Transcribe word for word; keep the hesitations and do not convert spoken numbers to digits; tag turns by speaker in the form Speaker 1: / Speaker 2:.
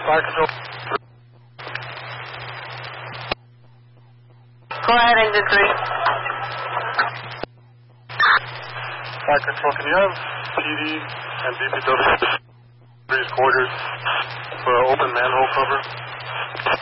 Speaker 1: Fire control.
Speaker 2: Go ahead, engine three.
Speaker 1: Fire control, can you have P D and D P W three's quarters for an open manhole cover?